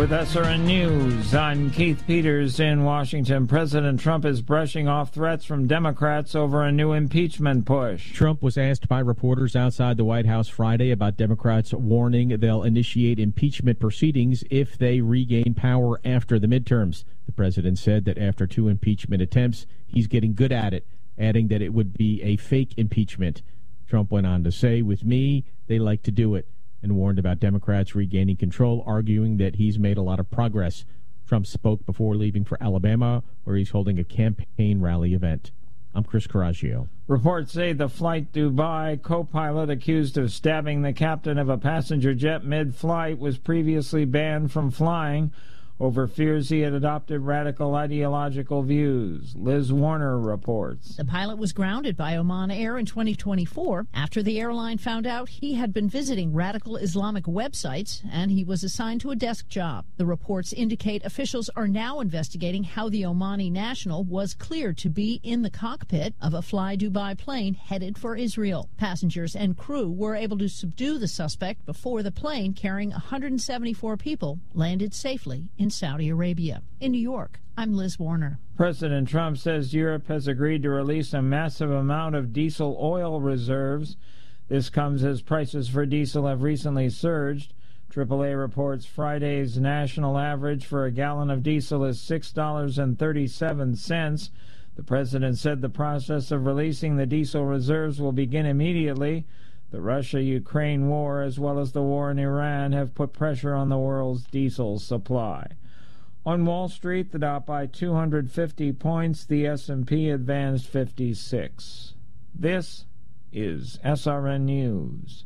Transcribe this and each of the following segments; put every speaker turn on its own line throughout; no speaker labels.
With SRN News, I'm Keith Peters in Washington. President Trump is brushing off threats from Democrats over a new impeachment push.
Trump was asked by reporters outside the White House Friday about Democrats warning they'll initiate impeachment proceedings if they regain power after the midterms. The president said that after 2 impeachment attempts, he's getting good at it, adding that it would be a fake impeachment. Trump went on to say, "With me, they like to do it," and warned about Democrats regaining control, arguing that he's made a lot of progress. Trump spoke before leaving for Alabama, where he's holding a campaign rally event. I'm Chris Coraggio.
Reports say the Flight Dubai co-pilot accused of stabbing the captain of a passenger jet mid-flight was previously banned from flying over fears he had adopted radical ideological views. Liz Warner reports.
The pilot was grounded by Oman Air in 2024 after the airline found out he had been visiting radical Islamic websites, and he was assigned to a desk job. The reports indicate officials are now investigating how the Omani national was cleared to be in the cockpit of a Fly Dubai plane headed for Israel. Passengers and crew were able to subdue the suspect before the plane carrying 174 people landed safely in Saudi Arabia. In New York, I'm Liz Warner.
President Trump says Europe has agreed to release a massive amount of diesel oil reserves. This comes as prices for diesel have recently surged. AAA reports Friday's national average for a gallon of diesel is $6.37. The president said the process of releasing the diesel reserves will begin immediately. The Russia-Ukraine war, as well as the war in Iran, have put pressure on the world's diesel supply. On Wall Street, the Dow by 250 points, the S&P advanced 56. This is SRN News.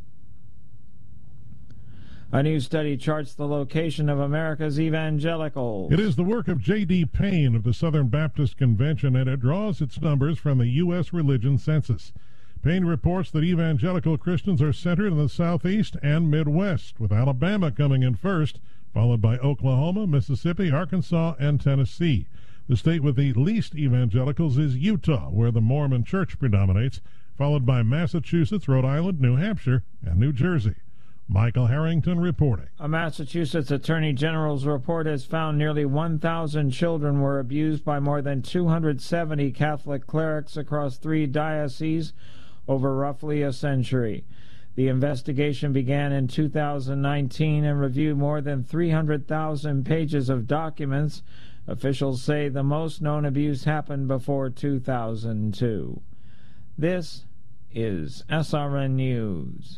A new study charts the location of America's evangelicals.
It is the work of J.D. Payne of the Southern Baptist Convention, and it draws its numbers from the U.S. Religion Census. Payne reports that evangelical Christians are centered in the Southeast and Midwest, with Alabama coming in first, followed by Oklahoma, Mississippi, Arkansas, and Tennessee. The state with the least evangelicals is Utah, where the Mormon Church predominates, followed by Massachusetts, Rhode Island, New Hampshire, and New Jersey. Michael Harrington reporting.
A Massachusetts Attorney General's report has found nearly 1,000 children were abused by more than 270 Catholic clerics across 3 dioceses over roughly a century. The investigation began in 2019 and reviewed more than 300,000 pages of documents. Officials say the most known abuse happened before 2002. This is SRN News.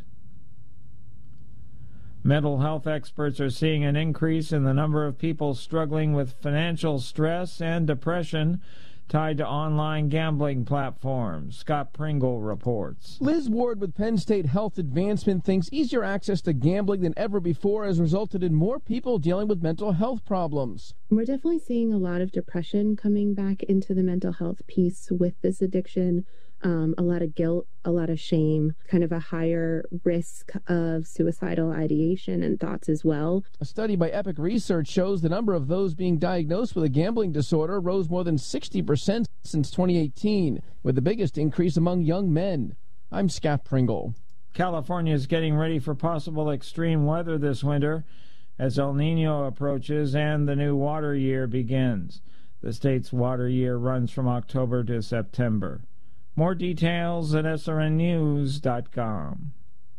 Mental health experts are seeing an increase in the number of people struggling with financial stress and depression tied to online gambling platforms. Scott Pringle reports.
Liz Ward with Penn State Health Advancement thinks easier access to gambling than ever before has resulted in more people dealing with mental health problems.
We're definitely seeing a lot of depression coming back into the mental health piece with this addiction. A lot of guilt, a lot of shame, kind of a higher risk of suicidal ideation and thoughts as well.
A study by Epic Research shows the number of those being diagnosed with a gambling disorder rose more than 60% since 2018, with the biggest increase among young men. I'm Scott Pringle.
California is getting ready for possible extreme weather this winter as El Nino approaches and the new water year begins. The state's water year runs from October to September. More details at srnnews.com.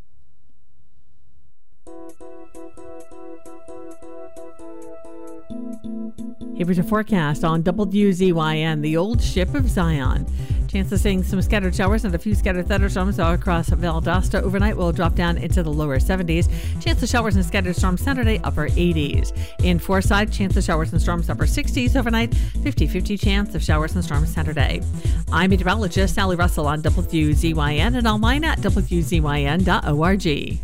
Here's your forecast on WZYN, the old ship of Zion. Chance of seeing some scattered showers and a few scattered thunderstorms all across Valdosta overnight will drop down into the lower 70s. Chance of showers and scattered storms Saturday, upper 80s. In Forsyth, chance of showers and storms upper 60s overnight, 50-50 chance of showers and storms Saturday. I'm meteorologist Sally Russell on WZYN and online at WZYN.org.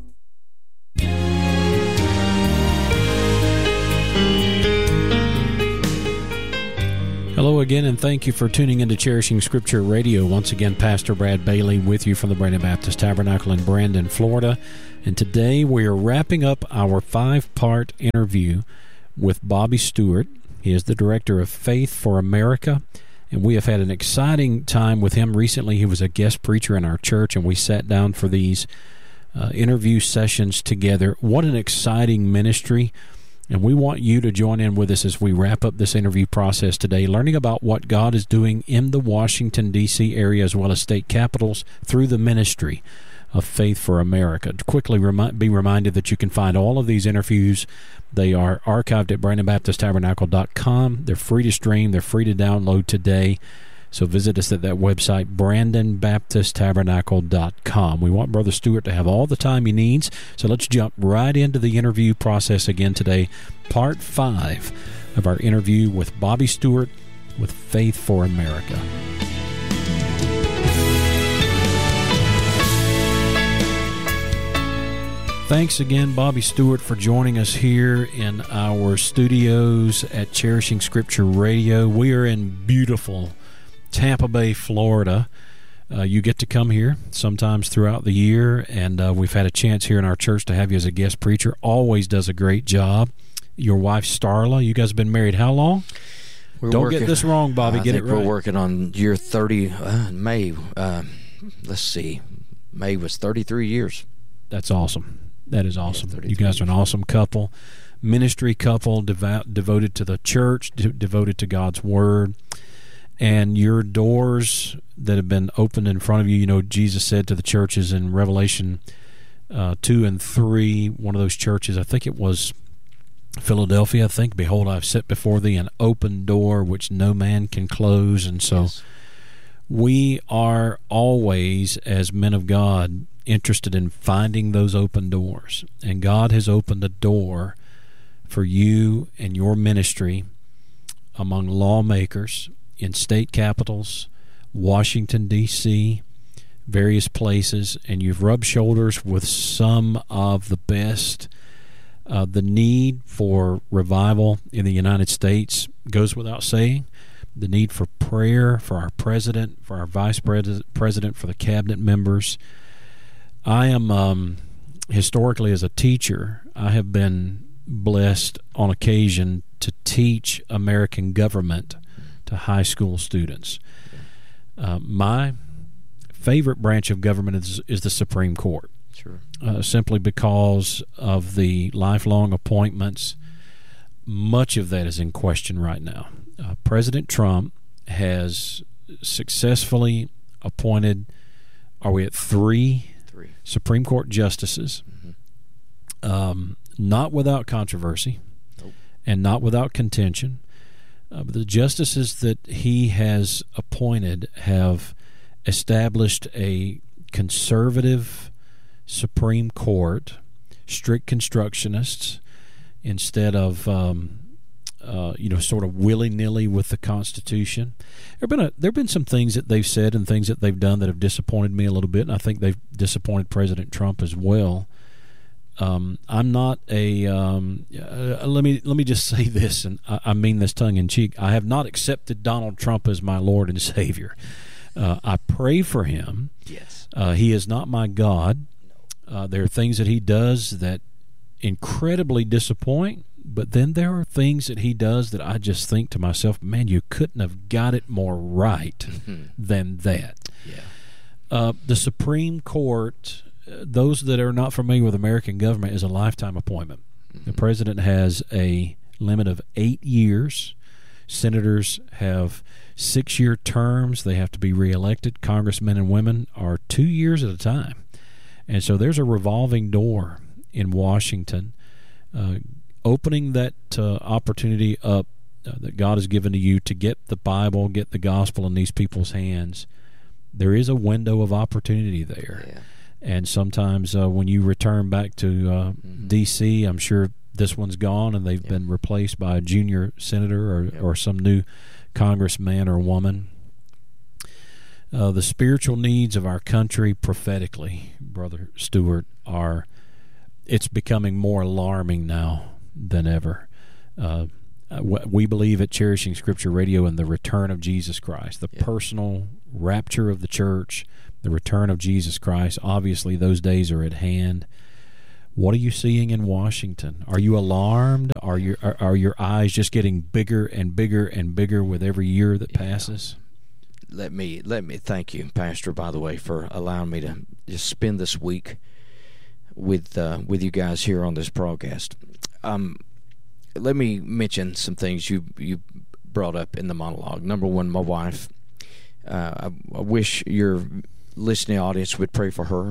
Hello again, and thank you for tuning into Cherishing Scripture Radio. Once again, Pastor Brad Bailey with you from the Brandon Baptist Tabernacle in Brandon, Florida. And today we are wrapping up our 5-part interview with Bobby Stewart. He is the director of Faith for America, and we have had an exciting time with him recently. He was a guest preacher in our church, and we sat down for these interview sessions together. What an exciting ministry. And we want you to join in with us as we wrap up this interview process today, learning about what God is doing in the Washington, D.C. area as well as state capitals through the ministry of Faith for America. Quickly be reminded that you can find all of these interviews. They are archived at BrandonBaptistTabernacle.com. They're free to stream. They're free to download today. So visit us at that website, BrandonBaptistTabernacle.com. We want Brother Stewart to have all the time he needs. So let's jump right into the interview process again today. Part 5 of our interview with Bobby Stewart with Faith for America. Thanks again, Bobby Stewart, for joining us here in our studios at Cherishing Scripture Radio. We are in beautiful Tampa Bay, Florida. You get to come here sometimes throughout the year, and we've had a chance here in our church to have you as a guest preacher. Always does a great job. Your wife, Starla, you guys have been married how long? Don't get this wrong, Bobby. Get it right.
We're working on year 30, May. Let's see. May was 33 years.
That's awesome. That is awesome.
Yeah,
you guys are an awesome couple. Ministry couple, devoted to the church, devoted to God's Word. And your doors that have been opened in front of you, you know, Jesus said to the churches in Revelation 2 and 3, one of those churches, I think it was Philadelphia, I think, behold, I've set before thee an open door which no man can close. And so we are always, as men of God, interested in finding those open doors. And God has opened a door for you and your ministry among lawmakers in state capitals, Washington, D.C., various places, and you've rubbed shoulders with some of the best. The need for revival in the United States goes without saying. The need for prayer for our president, for our vice president, for the cabinet members. I am, historically as a teacher, I have been blessed on occasion to teach American government to high school students. My favorite branch of government is the Supreme Court.
Sure.
Simply because of the lifelong appointments. Much of that is in question right now. President Trump has successfully appointed, are we at three Supreme Court justices, not without controversy and not without contention. But the justices that he has appointed have established a conservative Supreme Court, strict constructionists, instead of sort of willy-nilly with the Constitution. There have been some things that they've said and things that they've done that have disappointed me a little bit, and I think they've disappointed President Trump as well. I'm not a let me just say this, and I mean this tongue in cheek. I have not accepted Donald Trump as my Lord and Savior. I pray for him.
Yes.
He is not my God. There are things that he does that incredibly disappoint, but then there are things that he does that I just think to myself, man, you couldn't have got it more right than that.
Yeah.
The Supreme Court, those that are not familiar with American government, is a lifetime appointment. The president has a limit of 8 years. Senators have 6-year terms. They have to be reelected. Congressmen and women are 2 years at a time. And so there's a revolving door in Washington, opening that opportunity up that God has given to you to get the Bible, get the gospel in these people's hands. There is a window of opportunity there.
Yeah.
And sometimes when you return back to D.C., I'm sure this one's gone and they've been replaced by a junior senator or some new congressman or woman. The spiritual needs of our country prophetically, Brother Stewart, it's becoming more alarming now than ever. We believe at Cherishing Scripture Radio in the return of Jesus Christ, the personal rapture of the church, the return of Jesus Christ. Obviously, those days are at hand. What are you seeing in Washington? Are you alarmed? Are your eyes just getting bigger and bigger and bigger with every year that passes?
Let me thank you, Pastor, by the way, for allowing me to just spend this week with you guys here on this broadcast. let me mention some things you brought up in the monologue. Number one, my wife. I wish your listening audience would pray for her.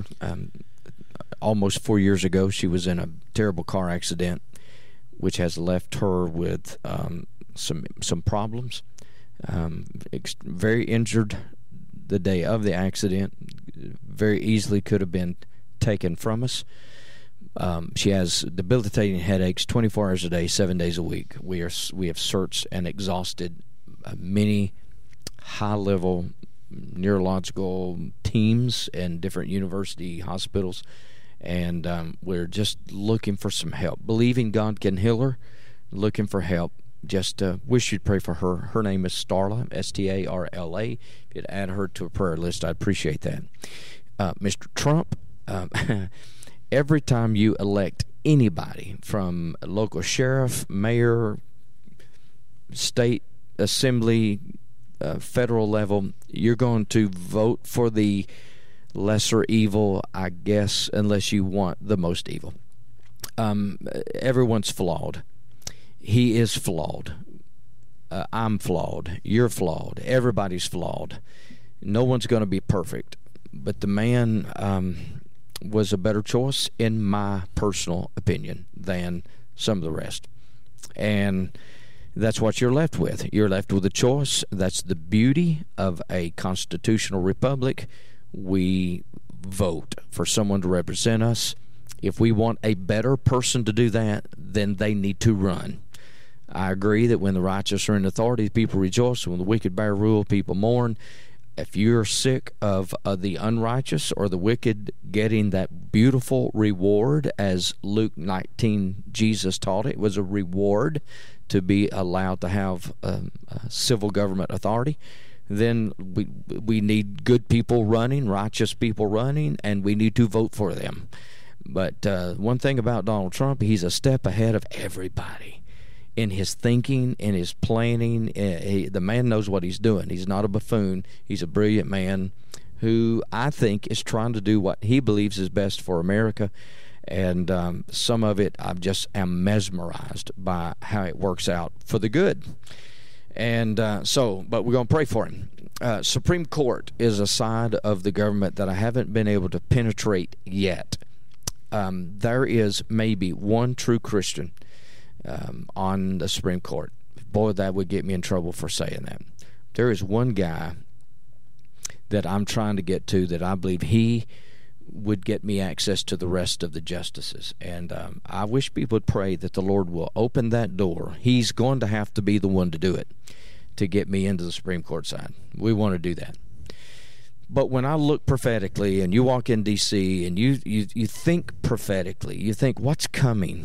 Almost 4 years ago, she was in a terrible car accident, which has left her with some problems. Very injured the day of the accident. Very easily could have been taken from us. She has debilitating headaches 24 hours a day, 7 days a week. We have searched and exhausted many high-level neurological teams and different university hospitals, and we're just looking for some help, believing God can heal her, looking for help. Just wish you'd pray for her. Her name is Starla, Starla. If you'd add her to a prayer list, I'd appreciate that. Mr. Trump, every time you elect anybody from local sheriff, mayor, state assembly, federal level, you're going to vote for the lesser evil, I guess, unless you want the most evil. Everyone's flawed. He is flawed. I'm flawed. You're flawed. Everybody's flawed. No one's going to be perfect. But the man was a better choice, in my personal opinion, than some of the rest. And that's what you're left with. You're left with a choice. That's the beauty of a constitutional republic. We vote for someone to represent us. If we want a better person to do that, then they need to run. I agree that when the righteous are in authority, people rejoice. When the wicked bear rule, people mourn. If you're sick of the unrighteous or the wicked getting that beautiful reward, as Luke 19, Jesus taught it was a reward to be allowed to have civil government authority, then we need good people running, righteous people running, and we need to vote for them. But one thing about Donald Trump, he's a step ahead of everybody in his thinking, in his planning. The man knows what he's doing. He's not a buffoon. He's a brilliant man who I think is trying to do what he believes is best for America. And some of it I just am mesmerized by how it works out for the good. And but we're going to pray for him. Supreme Court is a side of the government that I haven't been able to penetrate yet. There is maybe one true Christian on the Supreme Court. Boy, that would get me in trouble for saying that. There is one guy that I'm trying to get to that I believe he would get me access to the rest of the justices. And I wish people would pray that the Lord will open that door. He's going to have to be the one to do it, to get me into the Supreme Court side. We want to do that. But when I look prophetically, and you walk in D.C., and you think prophetically, you think, what's coming?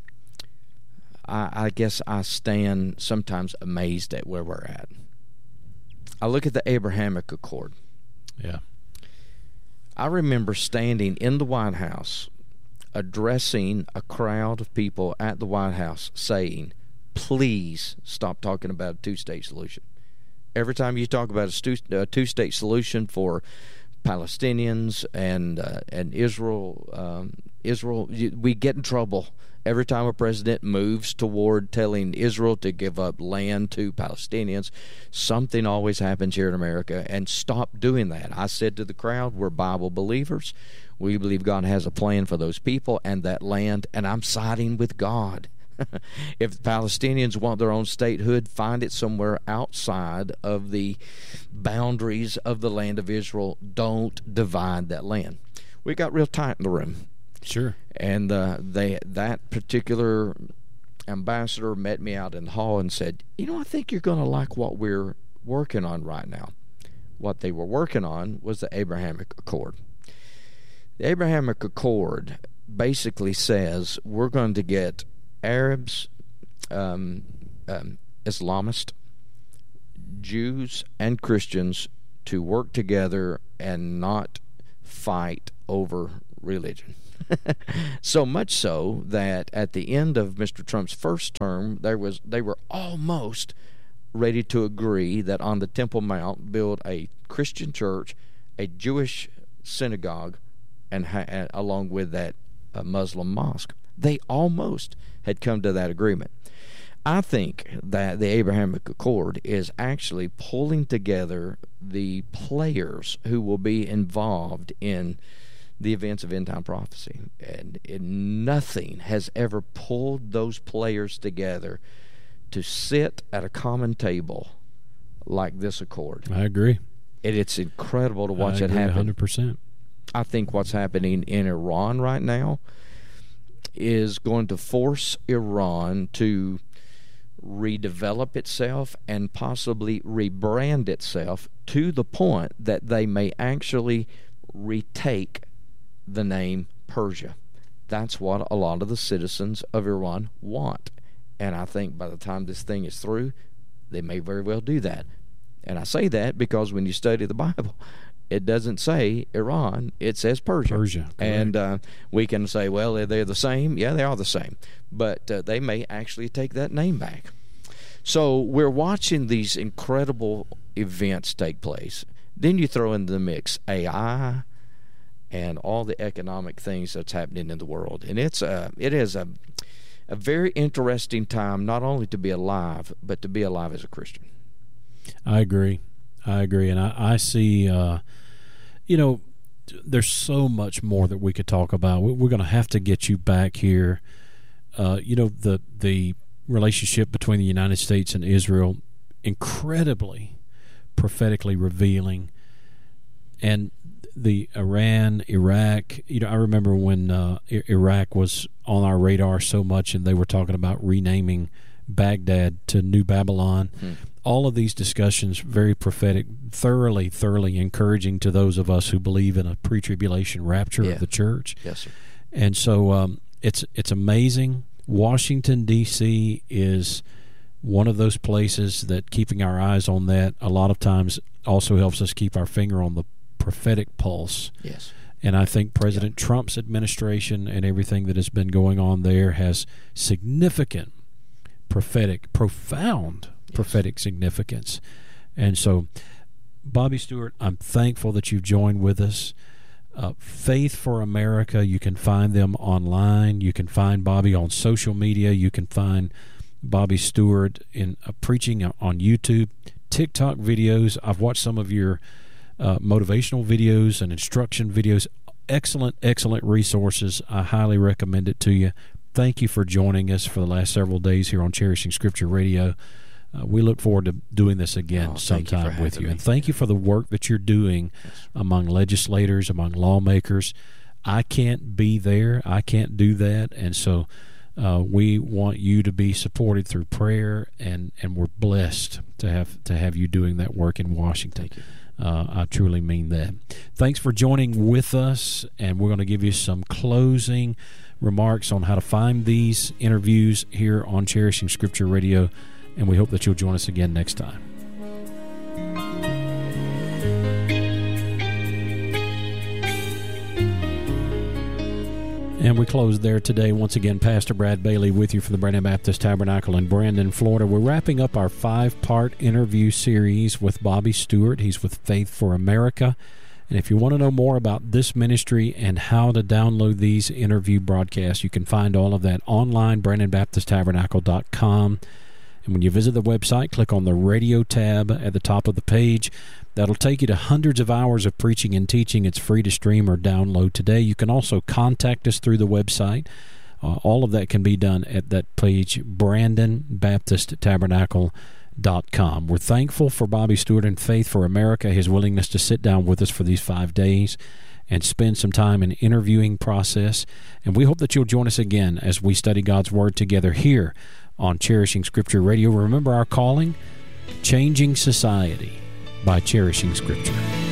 I guess I stand sometimes amazed at where we're at. I look at the Abrahamic Accord.
Yeah.
I remember standing in the White House, addressing a crowd of people at the White House, saying, please stop talking about a two-state solution. Every time you talk about a two-state solution for Palestinians and Israel, we get in trouble. Every time a president moves toward telling Israel to give up land to Palestinians, something always happens here in America, and stop doing that. I said to the crowd, we're Bible believers. We believe God has a plan for those people and that land, and I'm siding with God. If the Palestinians want their own statehood, find it somewhere outside of the boundaries of the land of Israel. Don't divide that land. We got real tight in the room.
Sure.
And that particular ambassador met me out in the hall and said, I think you're going to like what we're working on right now. What they were working on was the Abrahamic Accord. The Abrahamic Accord basically says we're going to get Arabs, Islamists, Jews, and Christians to work together and not fight over religion. So much so that at the end of Mr. Trump's first term, they were almost ready to agree that on the Temple Mount build a Christian church, a Jewish synagogue, and along with that, a Muslim mosque. They almost had come to that agreement. I think that the Abrahamic Accord is actually pulling together the players who will be involved in the events of end-time prophecy. And nothing has ever pulled those players together to sit at a common table like this accord.
I agree.
It's incredible to watch it happen.
100%.
I think what's happening in Iran right now is going to force Iran to redevelop itself and possibly rebrand itself to the point that they may actually retake the name Persia. That's what a lot of the citizens of Iran want. And I think by the time this thing is through, they may very well do that. And I say that because when you study the Bible, it doesn't say Iran, it says Persia.
Persia,
and we can say, well, they're the same. Yeah, they are the same. But they may actually take that name back. So we're watching these incredible events take place. Then you throw in the mix AI and all the economic things that's happening in the world. And it is a very interesting time, not only to be alive, but to be alive as a Christian.
I agree. And I see, there's so much more that we could talk about. We're going to have to get you back here. The relationship between the United States and Israel, incredibly prophetically revealing. And the Iran, Iraq, I remember when Iraq was on our radar so much and they were talking about renaming Baghdad to New Babylon. All of these discussions, very prophetic, thoroughly encouraging to those of us who believe in a pre-tribulation rapture of the church.
Yes, sir.
And so it's amazing. Washington, D.C. is one of those places that keeping our eyes on that a lot of times also helps us keep our finger on the prophetic pulse.
Yes.
And I think President Trump's administration and everything that has been going on there has significant profound prophetic significance. And so, Bobby Stewart, I'm thankful that you've joined with us. Faith for America, you can find them online. You can find Bobby on social media. You can find Bobby Stewart in preaching on YouTube, TikTok videos. I've watched some of your motivational videos and instruction videos. Excellent resources. I highly recommend it to you. Thank you for joining us for the last several days here on Cherishing Scripture Radio. We look forward to doing this again sometime with you. And thank you for the work that you're doing among legislators, among lawmakers. I can't be there. I can't do that. And so we want you to be supported through prayer, and we're blessed to have you doing that work in Washington.
Thank you.
I truly mean that. Thanks for joining with us, and we're going to give you some closing remarks on how to find these interviews here on Cherishing Scripture Radio, and we hope that you'll join us again next time. And we close there today. Once again, Pastor Brad Bailey with you from the Brandon Baptist Tabernacle in Brandon, Florida. We're wrapping up our 5-part interview series with Bobby Stewart. He's with Faith for America. And if you want to know more about this ministry and how to download these interview broadcasts, you can find all of that online, BrandonBaptistTabernacle.com. And when you visit the website, click on the radio tab at the top of the page. That'll take you to hundreds of hours of preaching and teaching. It's free to stream or download today. You can also contact us through the website. All of that can be done at that page, BrandonBaptistTabernacle.com. We're thankful for Bobby Stewart and Faith for America, his willingness to sit down with us for these 5 days and spend some time in interviewing process. And we hope that you'll join us again as we study God's Word together here on Cherishing Scripture Radio. Remember our calling, changing society by cherishing Scripture.